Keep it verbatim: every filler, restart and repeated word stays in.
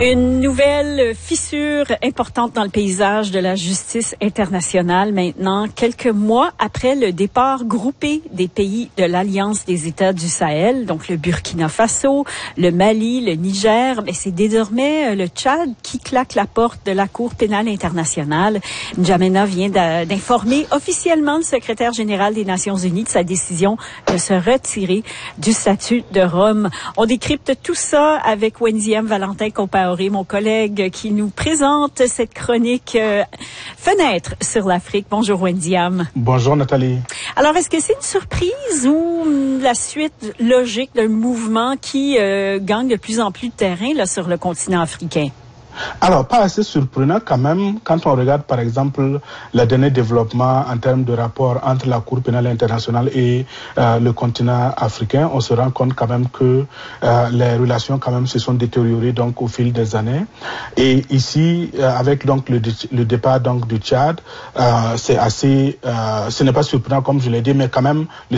Une nouvelle fissure importante dans le paysage de la justice internationale maintenant, quelques mois après le départ groupé des pays de l'Alliance des États du Sahel, donc le Burkina Faso, le Mali, le Niger, mais c'est désormais le Tchad qui claque la porte de la Cour pénale internationale. N'Djamena vient d'informer officiellement le secrétaire général des Nations Unies de sa décision de se retirer du statut de Rome. On décrypte tout ça avec Wendiam Valentin Compaoré, mon collègue qui nous présente cette chronique euh, Fenêtre sur l'Afrique. Bonjour Wendiam. Bonjour Nathalie. Alors, est-ce que c'est une surprise ou la suite logique d'un mouvement qui euh, gagne de plus en plus de terrain là, sur le continent africain? Alors, pas assez surprenant quand même, quand on regarde par exemple le dernier développement en termes de rapport entre la Cour pénale internationale et euh, le continent africain, on se rend compte quand même que euh, les relations quand même se sont détériorées donc au fil des années. Et ici, euh, avec donc le, le départ donc du Tchad, euh, c'est assez, euh, ce n'est pas surprenant comme je l'ai dit, mais quand même le